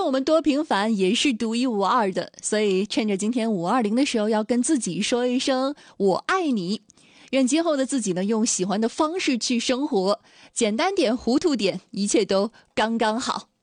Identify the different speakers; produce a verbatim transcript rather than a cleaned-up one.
Speaker 1: 我们多平凡也是独一无二的，所以趁着今天五二零的时候，要跟自己说一声我爱你。愿今后的自己呢，用喜欢的方式去生活，简单点，糊涂点，一切都刚刚好。